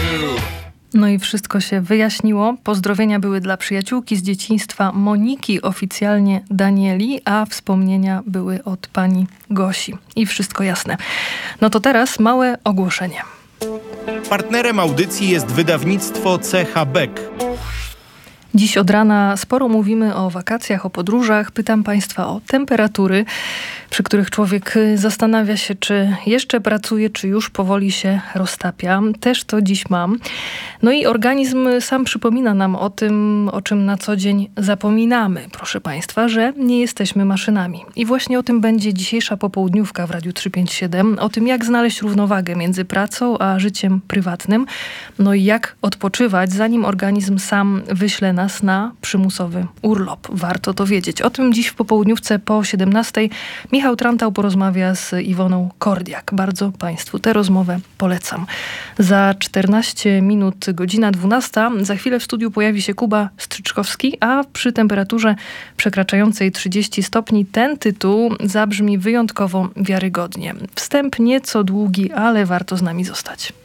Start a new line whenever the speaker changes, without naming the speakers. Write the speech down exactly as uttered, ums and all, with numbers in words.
No i wszystko się wyjaśniło. Pozdrowienia były dla przyjaciółki z dzieciństwa Moniki, oficjalnie Danieli, a wspomnienia były od pani Gosi. I wszystko jasne. No to teraz małe ogłoszenie.
Partnerem audycji jest wydawnictwo C H Beck.
Dziś od rana sporo mówimy o wakacjach, o podróżach. Pytam Państwa o temperatury, przy których człowiek zastanawia się, czy jeszcze pracuje, czy już powoli się roztapia. Też to dziś mam. No i organizm sam przypomina nam o tym, o czym na co dzień zapominamy, proszę Państwa, że nie jesteśmy maszynami. I właśnie o tym będzie dzisiejsza popołudniówka w Radiu trzysta pięćdziesiąt siedem. O tym, jak znaleźć równowagę między pracą a życiem prywatnym. No i jak odpoczywać, zanim organizm sam wyśle nas na przymusowy urlop. Warto to wiedzieć. O tym dziś w popołudniówce po siedemnastej Michał Trantał porozmawia z Iwoną Kordiak. Bardzo Państwu tę rozmowę polecam. Za czternaście minut godzina dwunasta. Za chwilę w studiu pojawi się Kuba Stryczkowski, a przy temperaturze przekraczającej trzydzieści stopni ten tytuł zabrzmi wyjątkowo wiarygodnie. Wstęp nieco długi, ale warto z nami zostać.